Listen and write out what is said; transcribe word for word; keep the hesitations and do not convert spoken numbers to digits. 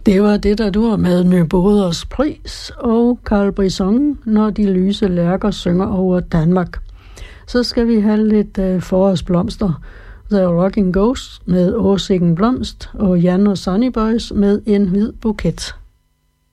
Det var det, der du var med Nyboders Pris og Carl Brisson, når de lyse lærker synger over Danmark. Så skal vi have lidt uh, forårsblomster. The Rocking Ghost med Åsikken Blomst og Jan og Sunny Boys med En hvid buket.